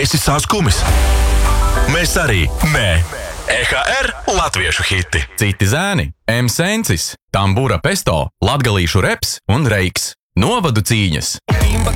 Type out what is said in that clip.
esi saskumis? Mēs arī nē. EHR latviešu hiti. Citi zēni, M. Sensis, Tambura Pesto, Latgalīšu reps un reiks. Novadu cīņas. Bimba